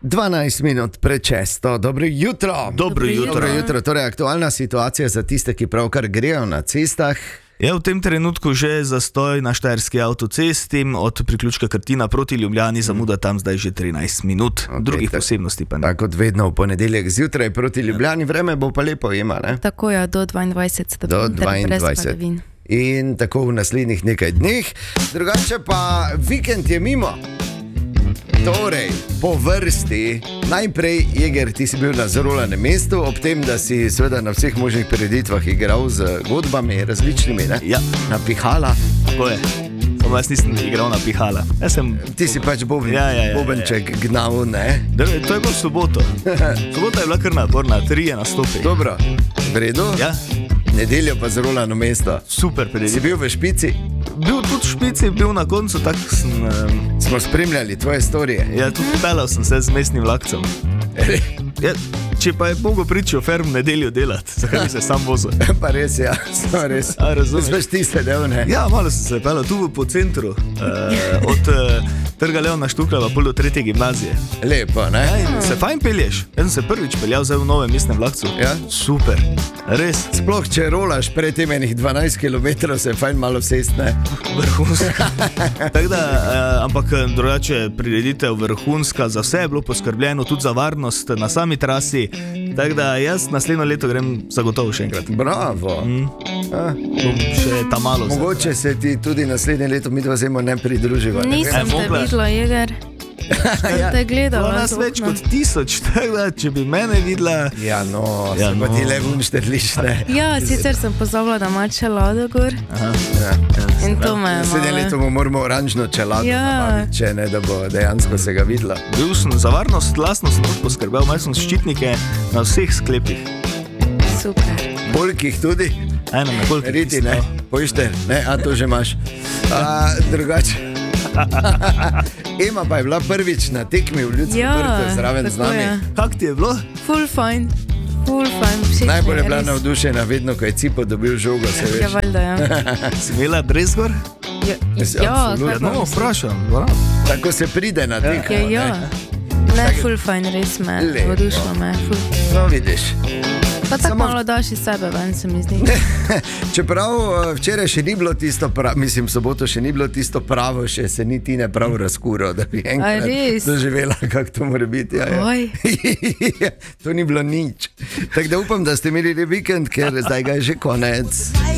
12 minut pred 6. Dobro jutro. Dobro jutro. Torej, aktualna situacija za tiste, ki pravkar grejo na cestah. Je v tem trenutku že zastoj na štajerski avtocesti, od priključka Krtina proti Ljubljani zamuda tam zdaj že 13 minut. Drugih posebnosti pa ne. Tako kot vedno v ponedeljek zjutraj proti Ljubljani, vreme bo pa lepo ima, ne? Tako je, do 22 stopinj. Do 22. In tako v naslednjih nekaj dneh. Drugače pa vikend je mimo. Torej, po vrsti, najprej, Jeger, ti si bil na zarolanem mestu, ob tem, da si seveda na vseh možnih prireditvah igral z godbami različnimi, ne? Ja. Na pihala. Tako je. Samo jaz nisem igral na pihala. Ti si pač bobenček gnal, ne? To je bilo v soboto. Sobota je bila kar naporna, 3 nastopi. Dobro, v redu? Ja. Nedeljo pa zarolano mesto. Super prireditev. Si bil v Špici? Bil tudi v Špici, bil na koncu, tako sem... Smo spremljali tvoje storije. Ja, tudi pelal sem se z mestnim vlakcem. Ja, če pa je mogel priti šofer v nedeljo delati, zakaj bi se sam vozil? Pa res, ja, samo res. A, razumeš? Veš ti sedel, ne? Ja, malo sem se pelal tu po centru, od Trga Leona Štukla pa pol do 3. gimnazije. Lepo, ne? Ja, se fajn pelješ. Jaz sem se prvič peljal zdaj v novem mestnem vlakcu. Ja? Super, res. Sploh, če rolaš pred tem enih 12 km, se je fajn malo sest, ne? Vrhunska. Tako da, ampak drugače prireditev vrhunska, za vse je bilo poskrbljeno, tudi za varnost na sami trasi. Tako da jaz naslednjo leto grem zagotovo še enkrat. Bravo. Bom še tam malo. Mogoče se ti tudi naslednje leto mi dva zemo ne pridruživa. Nisem te videla, Jeger. Sem te gledala. Nas več kot 1000, tako da, če bi mene videla... Ja, no, se pa ti le vunšterliš, ne? Ja, sicer sem pozabila, da ima čelado gor. In to me je malo. Naslednje leto mu moramo oranžno čelado nabaviti, če ne, da bo dejansko se ga videla. Bil sem za varnost, lastno sem tudi poskrbel, imel sem ščitnike na vseh sklepih. Super. Polkih tudi? Eno na polkih. Riti, ne? Pojšter, ne? A to že imaš. Drugače. Ema pa je bila prvič na tekmi v Ljudskem vrtu zraven z nami. Kak ti je bilo? Full fine. Najbolj je bila navdušena vedno, ko je Cipo dobil žogo, se veš. Ja, valjda, ja. Si imela dres gor? Ja, no, vprašam. Tako se pride na tekmo. Ja. Ne, full fine, res me, vodušlo me. No, vidiš. Pa tako malo daš iz sebe ven, se mi zdi. Čeprav včeraj še ni bilo tisto pravo, mislim, soboto še ni bilo tisto pravo, še se niti ne prav razkuro, da bi enkrat doživela, kako to mora biti. To ni bilo nič. Tako da upam, da ste imeli vikend, ker zdaj ga je že konec.